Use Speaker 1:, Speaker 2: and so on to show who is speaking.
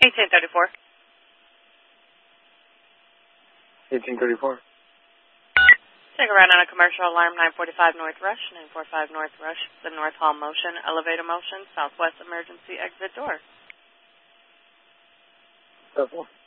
Speaker 1: 1834.
Speaker 2: 1834.
Speaker 1: Take a ride on a commercial alarm 945 North Rush, 945 North Rush, the North Hall motion, elevator motion, southwest emergency exit door.
Speaker 2: Double.